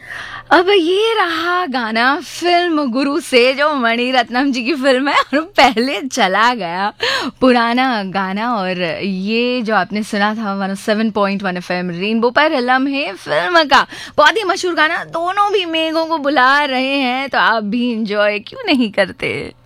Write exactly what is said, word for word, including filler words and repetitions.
अब ये रहा गाना फिल्म गुरु से, जो मणिरत्नम जी की फिल्म है और पहले चला गया पुराना गाना। और ये जो आपने सुना था one O seven point one FM rainbow पर लम्हे फिल्म का बहुत ही मशहूर गाना। दोनों भी मेघों को बुला रहे हैं, तो आप भी इंजॉय क्यों नहीं करते।